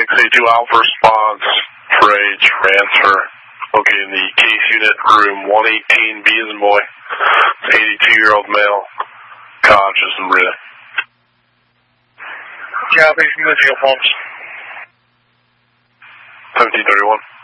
682 out for response for a transfer. Located in the case unit, room 118, B as in boy. 82-year-old male, conscious and breathing. Copy from the field pumps. 1731.